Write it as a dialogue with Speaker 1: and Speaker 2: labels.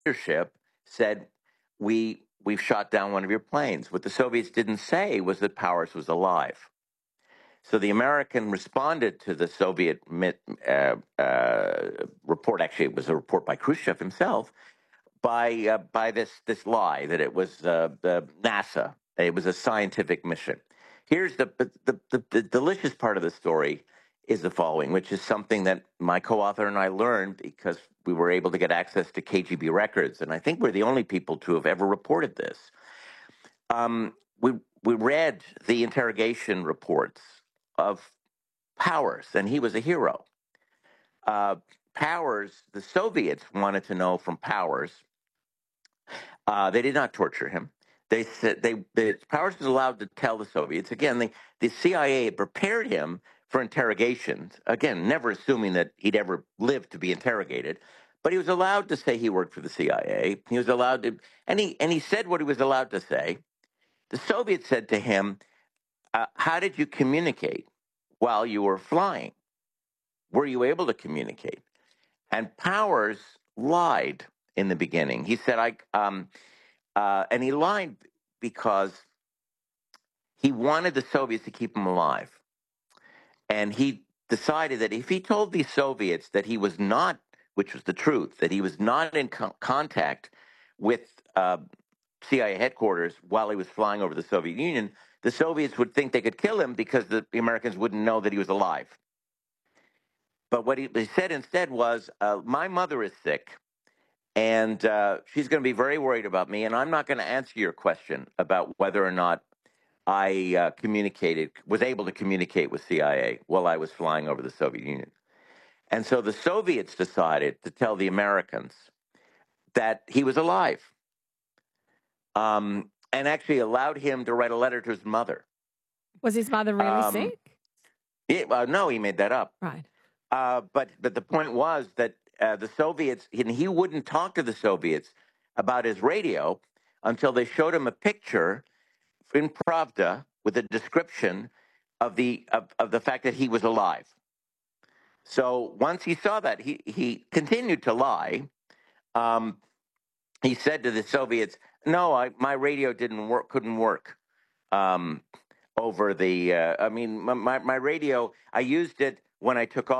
Speaker 1: leadership said, we've shot down one of your planes. What the Soviets didn't say was that Powers was alive. So the American responded to the Soviet report. Actually, it was a report by Khrushchev himself, by this lie that it was the NASA. It was a scientific mission. Here's the delicious part of the story is the following, which is something that my co-author and I learned because we were able to get access to KGB records, and I think we're the only people to have ever reported this. We read the interrogation reports of Powers, and he was a hero. Powers, the Soviets wanted to know from Powers. They did not torture him. They said Powers was allowed to tell the Soviets. Again, the CIA had prepared him for interrogations. Again, never assuming that he'd ever live to be interrogated. But he was allowed to say he worked for the CIA. He was allowed to, and he said what he was allowed to say. The Soviets said to him, how did you communicate while you were flying? Were you able to communicate? And Powers lied in the beginning. He said, and he lied because he wanted the Soviets to keep him alive. And he decided that if he told the Soviets that he was not, which was the truth, that he was not in contact with CIA headquarters while he was flying over the Soviet Union, the Soviets would think they could kill him because the Americans wouldn't know that he was alive. But what he said instead was, my mother is sick, and she's going to be very worried about me, and I'm not going to answer your question about whether or not I was able to communicate with CIA while I was flying over the Soviet Union. And so the Soviets decided to tell the Americans that he was alive, and actually allowed him to write a letter to his mother.
Speaker 2: Was his mother really sick?
Speaker 1: No, he made that up.
Speaker 2: Right.
Speaker 1: But the point was that the Soviets, and he wouldn't talk to the Soviets about his radio until they showed him a picture in Pravda with a description of the fact that he was alive. So once he saw that, he continued to lie. He said to the Soviets, "No, my radio couldn't work over the. My radio. I used it when I took off."